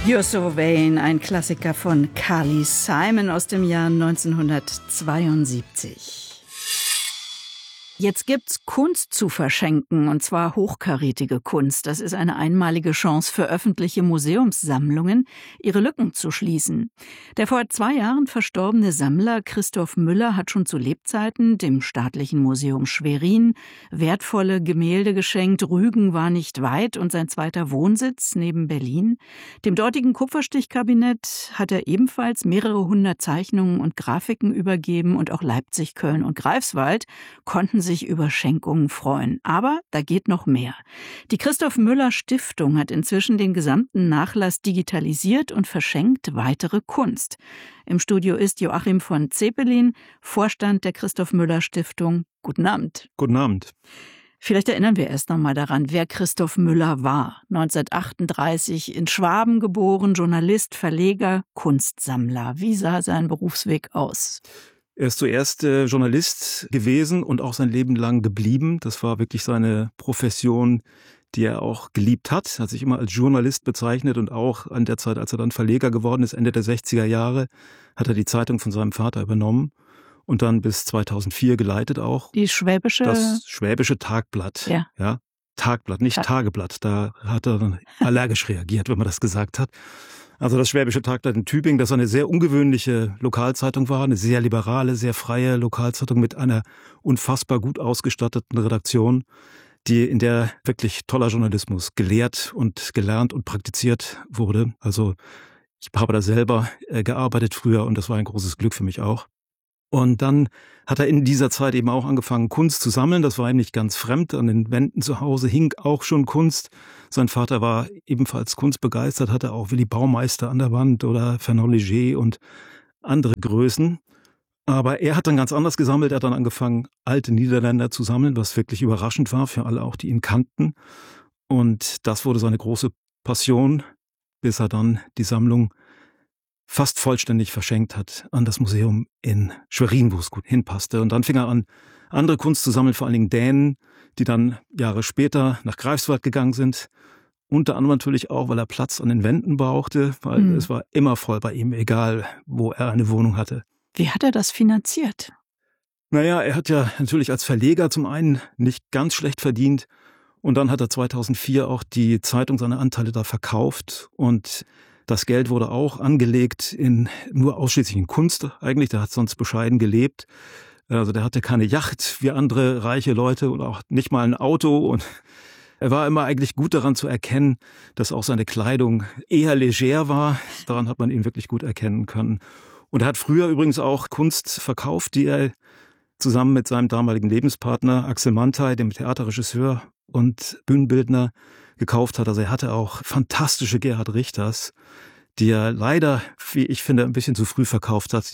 You're So Vain, ein Klassiker von Carly Simon aus dem Jahr 1972. Jetzt gibt's Kunst zu verschenken, und zwar hochkarätige Kunst. Das ist eine einmalige Chance für öffentliche Museumssammlungen, ihre Lücken zu schließen. Der vor 2 Jahren verstorbene Sammler Christoph Müller hat schon zu Lebzeiten dem Staatlichen Museum Schwerin wertvolle Gemälde geschenkt. Rügen war nicht weit und sein zweiter Wohnsitz neben Berlin. Dem dortigen Kupferstichkabinett hat er ebenfalls mehrere 100 Zeichnungen und Grafiken übergeben, und auch Leipzig, Köln und Greifswald konnten sich über Schenkungen freuen. Aber da geht noch mehr. Die Christoph Müller Stiftung hat inzwischen den gesamten Nachlass digitalisiert und verschenkt weitere Kunst. Im Studio ist Joachim von Zepelin, Vorstand der Christoph Müller Stiftung. Guten Abend. Guten Abend. Vielleicht erinnern wir erst noch mal daran, wer Christoph Müller war. 1938 in Schwaben geboren, Journalist, Verleger, Kunstsammler. Wie sah sein Berufsweg aus? Er ist zuerst Journalist gewesen und auch sein Leben lang geblieben. Das war wirklich seine Profession, die er auch geliebt hat. Er hat sich immer als Journalist bezeichnet, und auch an der Zeit, als er dann Verleger geworden ist, Ende der 60er Jahre, hat er die Zeitung von seinem Vater übernommen und dann bis 2004 geleitet auch. Das Schwäbische Tagblatt. Ja. Tagblatt, nicht Tageblatt. Da hat er dann allergisch reagiert, wenn man das gesagt hat. Also das Schwäbische Tagblatt in Tübingen, das eine sehr ungewöhnliche Lokalzeitung war, eine sehr liberale, sehr freie Lokalzeitung mit einer unfassbar gut ausgestatteten Redaktion, in der wirklich toller Journalismus gelehrt und gelernt und praktiziert wurde. Also ich habe da selber gearbeitet früher, und das war ein großes Glück für mich auch. Und dann hat er in dieser Zeit eben auch angefangen, Kunst zu sammeln. Das war ihm nicht ganz fremd. An den Wänden zu Hause hing auch schon Kunst. Sein Vater war ebenfalls kunstbegeistert, hatte auch Willy Baumeister an der Wand oder Fernand Léger und andere Größen. Aber er hat dann ganz anders gesammelt. Er hat dann angefangen, alte Niederländer zu sammeln, was wirklich überraschend war für alle auch, die ihn kannten. Und das wurde seine große Passion, bis er dann die Sammlung fast vollständig verschenkt hat an das Museum in Schwerin, wo es gut hinpasste. Und dann fing er an, andere Kunst zu sammeln, vor allen Dingen Dänen, die dann Jahre später nach Greifswald gegangen sind. Unter anderem natürlich auch, weil er Platz an den Wänden brauchte, weil es war immer voll bei ihm, egal wo er eine Wohnung hatte. Wie hat er das finanziert? Naja, er hat ja natürlich als Verleger zum einen nicht ganz schlecht verdient, und dann hat er 2004 auch die Zeitung, seine Anteile da verkauft, und das Geld wurde auch angelegt nur ausschließlich in Kunst eigentlich. Der hat sonst bescheiden gelebt. Also der hatte keine Yacht wie andere reiche Leute und auch nicht mal ein Auto. Und er war immer eigentlich gut daran zu erkennen, dass auch seine Kleidung eher leger war. Daran hat man ihn wirklich gut erkennen können. Und er hat früher übrigens auch Kunst verkauft, die er zusammen mit seinem damaligen Lebenspartner Axel Manthey, dem Theaterregisseur und Bühnenbildner, gekauft hat. Also er hatte auch fantastische Gerhard Richters, die er leider, wie ich finde, ein bisschen zu früh verkauft hat.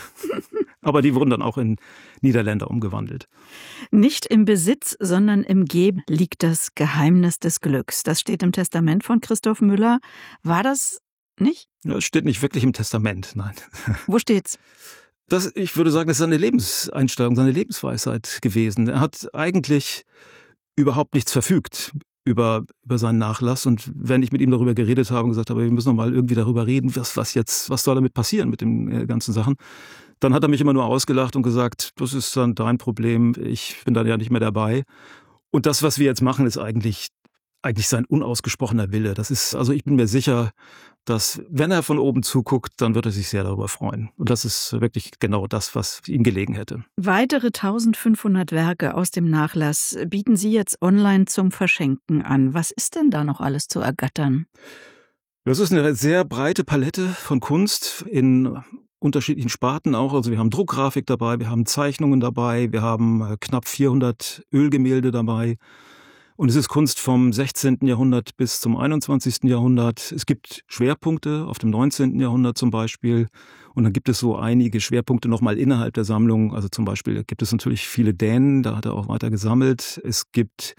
Aber die wurden dann auch in Niederländer umgewandelt. Nicht im Besitz, sondern im Geben liegt das Geheimnis des Glücks. Das steht im Testament von Christoph Müller. War das nicht? Das steht nicht wirklich im Testament, nein. Wo steht's? Ich würde sagen, das ist seine Lebenseinstellung, seine Lebensweisheit gewesen. Er hat eigentlich überhaupt nichts verfügt über seinen Nachlass. Und wenn ich mit ihm darüber geredet habe und gesagt habe, wir müssen noch mal irgendwie darüber reden, was soll damit passieren mit den ganzen Sachen, dann hat er mich immer nur ausgelacht und gesagt, das ist dann dein Problem, ich bin dann ja nicht mehr dabei. Und das, was wir jetzt machen, ist eigentlich sein unausgesprochener Wille. Ich bin mir sicher, dass, wenn er von oben zuguckt, dann wird er sich sehr darüber freuen. Und das ist wirklich genau das, was ihm gelegen hätte. Weitere 1500 Werke aus dem Nachlass bieten Sie jetzt online zum Verschenken an. Was ist denn da noch alles zu ergattern? Das ist eine sehr breite Palette von Kunst in unterschiedlichen Sparten auch. Also wir haben Druckgrafik dabei, wir haben Zeichnungen dabei, wir haben knapp 400 Ölgemälde dabei. Und es ist Kunst vom 16. Jahrhundert bis zum 21. Jahrhundert. Es gibt Schwerpunkte auf dem 19. Jahrhundert zum Beispiel. Und dann gibt es so einige Schwerpunkte nochmal innerhalb der Sammlung. Also zum Beispiel gibt es natürlich viele Dänen, da hat er auch weiter gesammelt. Es gibt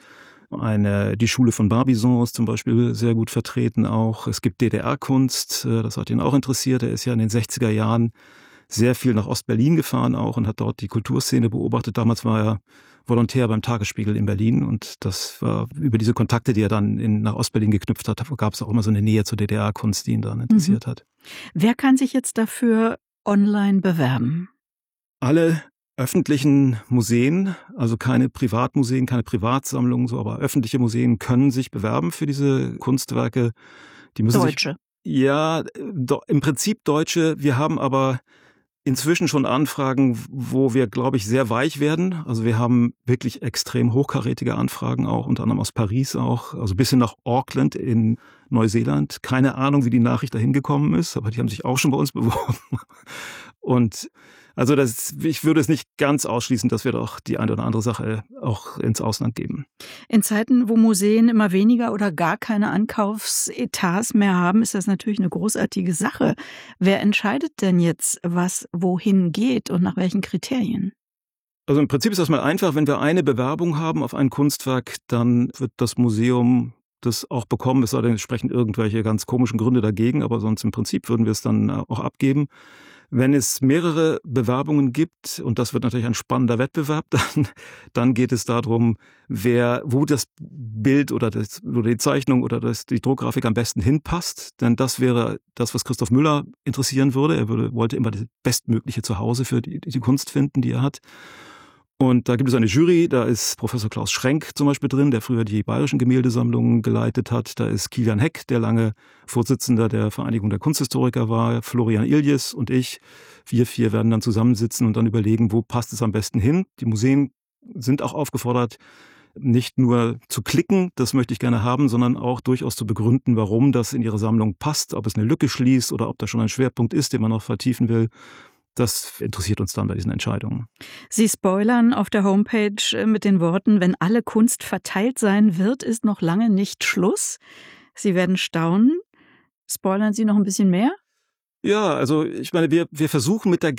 die Schule von Barbizon ist zum Beispiel sehr gut vertreten auch. Es gibt DDR-Kunst, das hat ihn auch interessiert. Er ist ja in den 60er Jahren sehr viel nach Ostberlin gefahren auch und hat dort die Kulturszene beobachtet. Damals war er Volontär beim Tagesspiegel in Berlin und das war über diese Kontakte, die er dann nach Ostberlin geknüpft hat, gab es auch immer so eine Nähe zur DDR-Kunst, die ihn dann interessiert hat. Wer kann sich jetzt dafür online bewerben? Alle öffentlichen Museen, also keine Privatmuseen, keine Privatsammlungen, so, aber öffentliche Museen können sich bewerben für diese Kunstwerke. Die müssen Deutsche? Ja, im Prinzip Deutsche. Wir haben aber inzwischen schon Anfragen, wo wir, glaube ich, sehr weich werden. Also wir haben wirklich extrem hochkarätige Anfragen auch, unter anderem aus Paris auch, also bis hin nach Auckland in Neuseeland. Keine Ahnung, wie die Nachricht dahin gekommen ist, aber die haben sich auch schon bei uns beworben. Und also ich würde es nicht ganz ausschließen, dass wir doch die eine oder andere Sache auch ins Ausland geben. In Zeiten, wo Museen immer weniger oder gar keine Ankaufsetats mehr haben, ist das natürlich eine großartige Sache. Wer entscheidet denn jetzt, was wohin geht und nach welchen Kriterien? Also im Prinzip ist das mal einfach, wenn wir eine Bewerbung haben auf ein Kunstwerk, dann wird das Museum das auch bekommen, es sei denn, es sprechen irgendwelche ganz komischen Gründe dagegen, aber sonst im Prinzip würden wir es dann auch abgeben. Wenn es mehrere Bewerbungen gibt, und das wird natürlich ein spannender Wettbewerb, dann geht es darum, wo das Bild oder die Zeichnung oder die Druckgrafik am besten hinpasst. Denn das wäre das, was Christoph Müller interessieren würde. Er wollte immer das bestmögliche Zuhause für die Kunst finden, die er hat. Und da gibt es eine Jury, da ist Professor Klaus Schrenk zum Beispiel drin, der früher die bayerischen Gemäldesammlungen geleitet hat. Da ist Kilian Heck, der lange Vorsitzender der Vereinigung der Kunsthistoriker war, Florian Iljes und ich. Wir vier werden dann zusammensitzen und dann überlegen, wo passt es am besten hin. Die Museen sind auch aufgefordert, nicht nur zu klicken, das möchte ich gerne haben, sondern auch durchaus zu begründen, warum das in ihre Sammlung passt, ob es eine Lücke schließt oder ob da schon ein Schwerpunkt ist, den man noch vertiefen will. Das interessiert uns dann bei diesen Entscheidungen. Sie spoilern auf der Homepage mit den Worten, wenn alle Kunst verteilt sein wird, ist noch lange nicht Schluss. Sie werden staunen. Spoilern Sie noch ein bisschen mehr? Ja, also ich meine, wir versuchen mit der